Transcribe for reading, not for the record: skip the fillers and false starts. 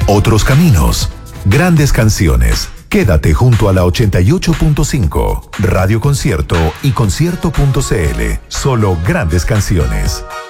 Otros caminos, grandes canciones. Quédate junto a la 88.5, Radio Concierto y concierto.cl. Solo grandes canciones.